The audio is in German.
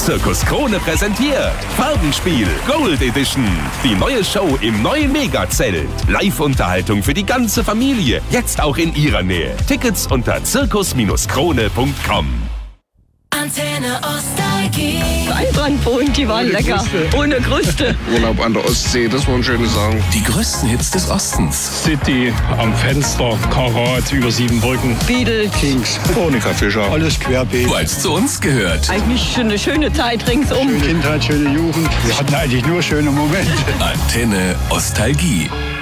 Zirkus Krone präsentiert Farbenspiel Gold Edition. Die neue Show im neuen Megazelt. Live-Unterhaltung für die ganze Familie. Jetzt auch in ihrer Nähe. Tickets unter zirkus-krone.com. Antenne Nostalgie. Weinbrandbohnen, die waren lecker. Ohne Kruste. Urlaub an der Ostsee, das waren schöne Sachen. Die größten Hits des Ostens. City, am Fenster, Karat, über 7 Brücken. Beatles, Kings, Monika Fischer. Alles querbeet. Weil es zu uns gehört. eigentlich schon eine schöne Zeit ringsum. Schöne Kindheit, schöne Jugend. Wir hatten eigentlich nur schöne Momente. Antenne Nostalgie.